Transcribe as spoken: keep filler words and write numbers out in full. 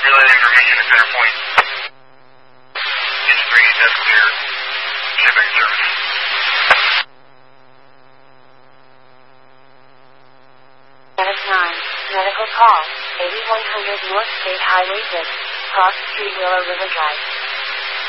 relay information to center point. Engine three, that's clear. Check back service. Dennis nine, medical call, eighty-one hundred North State Highway six, cross Street Willow River Drive.